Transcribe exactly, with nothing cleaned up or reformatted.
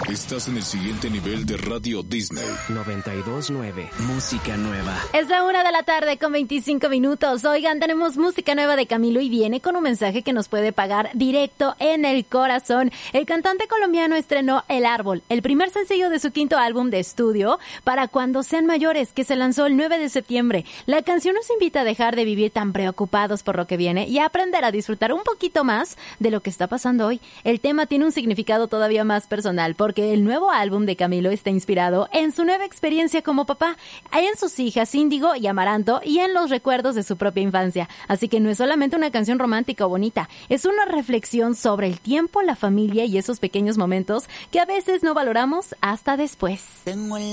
Estás en el siguiente nivel de Radio Disney. noventa y dos nueve. Música nueva. Es la una de la tarde con veinticinco minutos. Oigan, tenemos música nueva de Camilo y viene con un mensaje que nos puede pagar directo en el corazón. El cantante colombiano estrenó El Árbol, el primer sencillo de su quinto álbum de estudio, Para Cuando Sean Mayores, que se lanzó el nueve de septiembre. La canción nos invita a dejar de vivir tan preocupados por lo que viene y a aprender a disfrutar un poquito más de lo que está pasando hoy. El tema tiene un significado todavía más personal porque el nuevo álbum de Camilo está inspirado en su nueva experiencia como papá, en sus hijas Índigo y Amaranto y en los recuerdos de su propia infancia. Así que no es solamente una canción romántica o bonita, es una reflexión sobre el tiempo, la familia y esos pequeños momentos que a veces no valoramos hasta después. Tengo el